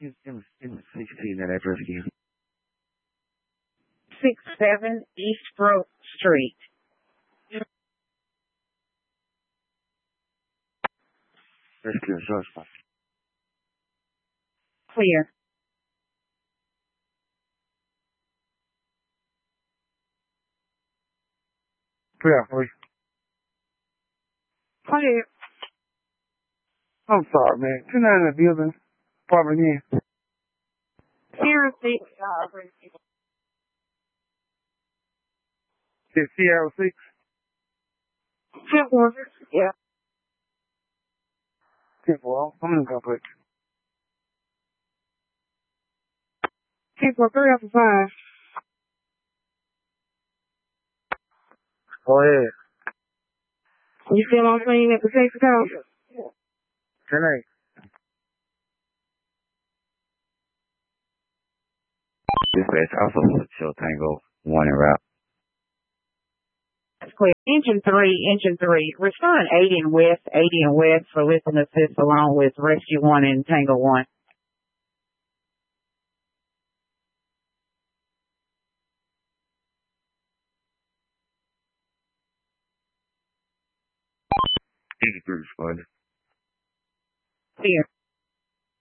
Give me 16 that address again. 67 East Brook Street. That's clear. Source spot. Clear. Clear, please. Clear. I'm sorry, man. Turn out of the building. Apartment in. 06. It's Sierra 6. Temple. Yeah. Temple. I'm in the complex. Temple 3 after 5. Go ahead. You still on scene at the Texas House? 10-8. Dispatch also show Tango 1 en route. That's clear. Engine 3. Respond 80 and west for listen assist along with Rescue 1 and Tango 1. Engine 3 responded. Clear.